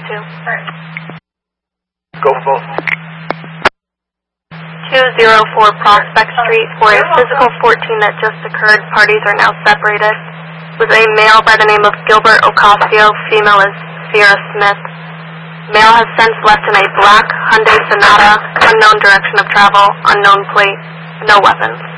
to. Go for both. 204 Prospect Street for a physical 14 that just occurred. Parties are now separated. Was a male by the name of Gilbert Ocasio. Female is Sierra Smith. Male has since left in a black Hyundai Sonata. Unknown direction of travel. Unknown plate. No weapons.